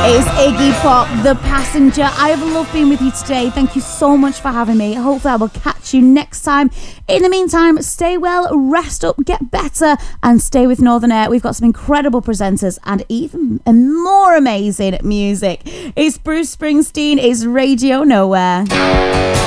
It's Iggy Pop, The Passenger. I have loved being with you today. Thank you so much for having me. Hopefully I will catch you next time. In the meantime, stay well, rest up, get better, and stay with Northern Air. We've got some incredible presenters and even more amazing music. It's Bruce Springsteen. It's Radio Nowhere.